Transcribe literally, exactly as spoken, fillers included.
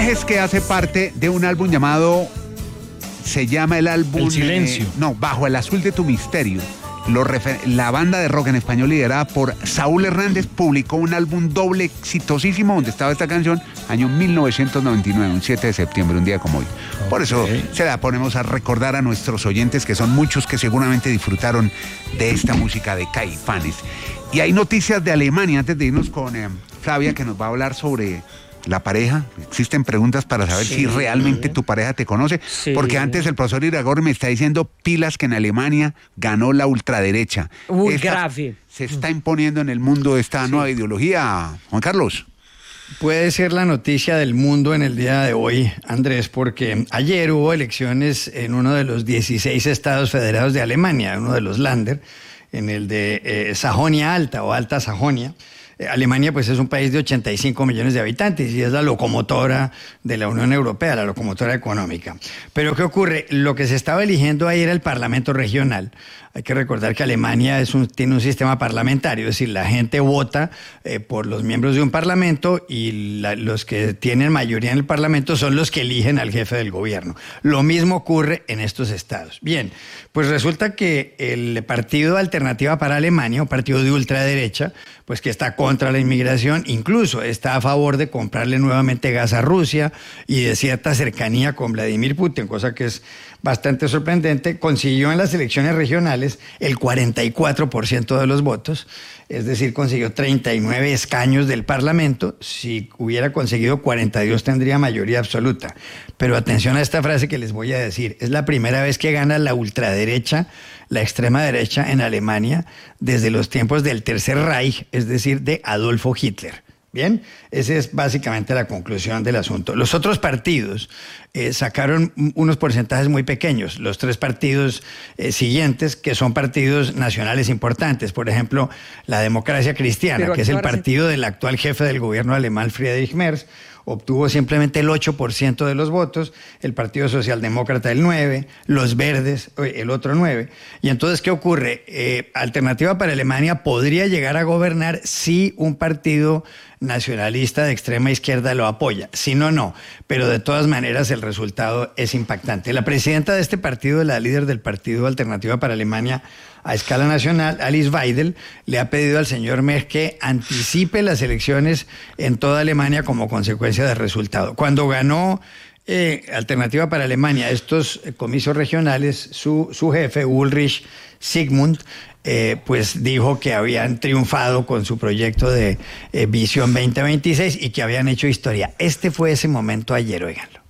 Ejes, que hace parte de un álbum llamado, se llama el álbum... El Silencio. Eh, no, Bajo el azul de tu misterio. Lo refer- la banda de rock en español liderada por Saúl Hernández publicó un álbum doble exitosísimo donde estaba esta canción, año mil novecientos noventa y nueve, un siete de septiembre, un día como hoy. Okay. Por eso se la ponemos a recordar a nuestros oyentes, que son muchos que seguramente disfrutaron de esta música de Caifanes. Y hay noticias de Alemania, antes de irnos con eh, Flavia, que nos va a hablar sobre... la pareja. Existen preguntas para saber sí. si realmente tu pareja te conoce. Sí. Porque antes el profesor Iragorri me está diciendo pilas que en Alemania ganó la ultraderecha. Muy esta, grave. Se está imponiendo en el mundo esta sí. nueva ideología. Juan Carlos. Puede ser la noticia del mundo en el día de hoy, Andrés, porque ayer hubo elecciones en uno de los dieciséis estados federados de Alemania, uno de los Länder, en el de eh, Sajonia Alta o Alta Sajonia. Alemania pues es un país de ochenta y cinco millones de habitantes y es la locomotora de la Unión Europea, la locomotora económica. Pero ¿qué ocurre? Lo que se estaba eligiendo ahí era el Parlamento regional. Hay que recordar que Alemania es un, tiene un sistema parlamentario, es decir, la gente vota eh, por los miembros de un parlamento y la, los que tienen mayoría en el parlamento son los que eligen al jefe del gobierno. Lo mismo ocurre en estos estados. Bien, pues resulta que el Partido Alternativa para Alemania, un partido de ultraderecha, pues que está contra la inmigración, incluso está a favor de comprarle nuevamente gas a Rusia y de cierta cercanía con Vladimir Putin, cosa que es bastante sorprendente, consiguió en las elecciones regionales el cuarenta y cuatro por ciento de los votos, es decir, consiguió treinta y nueve escaños del Parlamento. Si hubiera conseguido cuarenta y dos tendría mayoría absoluta. Pero atención a esta frase que les voy a decir, es la primera vez que gana la ultraderecha, la extrema derecha en Alemania desde los tiempos del Tercer Reich, es decir, de Adolfo Hitler. Bien, esa es básicamente la conclusión del asunto. Los otros partidos eh, sacaron unos porcentajes muy pequeños. Los tres partidos eh, siguientes, que son partidos nacionales importantes, por ejemplo, la Democracia Cristiana, Pero que es el partido del actual jefe del gobierno alemán, Friedrich Merz, obtuvo simplemente el ocho por ciento de los votos, el Partido Socialdemócrata el nueve por ciento, los Verdes el otro nueve por ciento. Y entonces, ¿qué ocurre? Eh, Alternativa para Alemania podría llegar a gobernar si un partido nacionalista de extrema izquierda lo apoya, si no, no, pero de todas maneras el resultado es impactante. La presidenta de este partido, la líder del Partido Alternativa para Alemania a escala nacional, Alice Weidel, le ha pedido al señor Merz que anticipe las elecciones en toda Alemania como consecuencia del resultado. Cuando ganó eh, Alternativa para Alemania estos comicios regionales, su, su jefe, Ulrich Sigmund, Eh, pues dijo que habían triunfado con su proyecto de eh, Visión veinte veintiséis y que habían hecho historia. Este fue ese momento ayer, óiganlo.